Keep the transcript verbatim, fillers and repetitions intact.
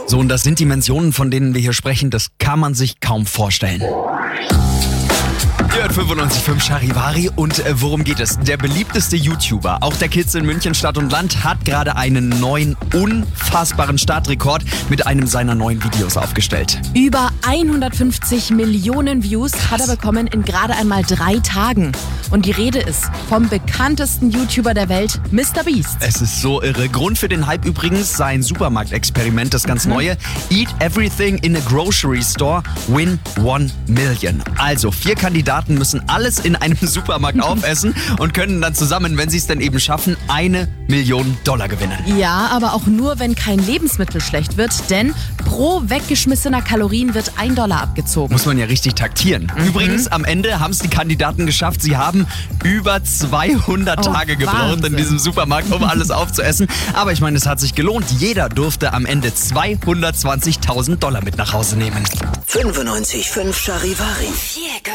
So, und das sind Dimensionen, von denen wir hier sprechen, das kann man sich kaum vorstellen. Ihr hört fünfundneunzig Komma fünf Charivari und äh, worum geht es? Der beliebteste YouTuber, auch der Kids in München Stadt und Land, hat gerade einen neuen, unfassbaren Startrekord mit einem seiner neuen Videos aufgestellt. Über hundertfünfzig Millionen Views hat er bekommen in gerade einmal drei Tagen. Und die Rede ist vom bekanntesten YouTuber der Welt, Mister Beast. Es ist so irre. Grund für den Hype übrigens sein Supermarktexperiment, das ganz neue. Eat everything in a grocery store, win one million. Also vier Kandidaten müssen alles in einem Supermarkt aufessen und können dann zusammen, wenn sie es dann eben schaffen, eine Million Dollar gewinnen. Ja, aber auch nur, wenn kein Lebensmittel schlecht wird, denn pro weggeschmissener Kalorien wird ein Dollar abgezogen. Muss man ja richtig taktieren. Mhm. Übrigens, am Ende haben es die Kandidaten geschafft. Sie haben über zweihundert oh, Tage gebraucht Wahnsinn. in diesem Supermarkt, um alles aufzuessen. Aber ich meine, es hat sich gelohnt. Jeder durfte am Ende zweihundertzwanzigtausend Dollar mit nach Hause nehmen. fünfundneunzig Komma fünf Charivari.